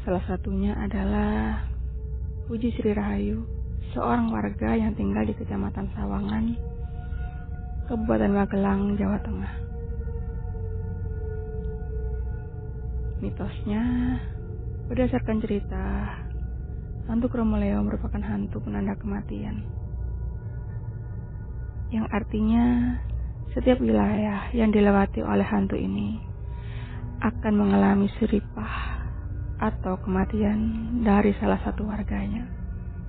Salah satunya adalah Puji Sri Rahayu, seorang warga yang tinggal di Kecamatan Sawangan, Kabupaten Magelang, Jawa Tengah. Mitosnya, berdasarkan cerita, hantu Kromoleo merupakan hantu penanda kematian, yang artinya setiap wilayah yang dilewati oleh hantu ini akan mengalami siripah atau kematian dari salah satu warganya.